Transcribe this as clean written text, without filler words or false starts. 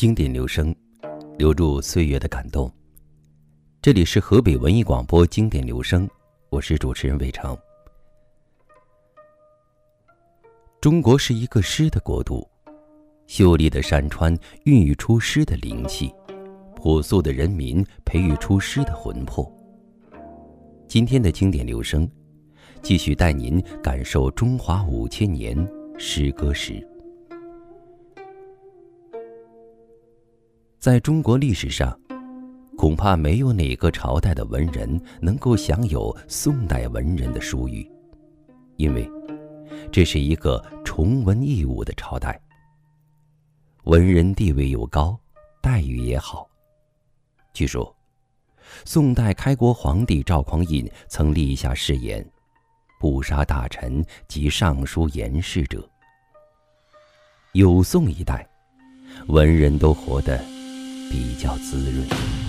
经典留声，留住岁月的感动。这里是河北文艺广播经典留声，我是主持人魏成。中国是一个诗的国度，秀丽的山川孕育出诗的灵气，朴素的人民培育出诗的魂魄。今天的经典留声，继续带您感受中华5000年诗歌史。在中国历史上，恐怕没有哪个朝代的文人能够享有宋代文人的殊遇，因为这是一个崇文抑武的朝代，文人地位又高，待遇也好。据说宋代开国皇帝赵匡胤曾立下誓言，不杀大臣及尚书言事者。有宋一代，文人都活得比较滋润。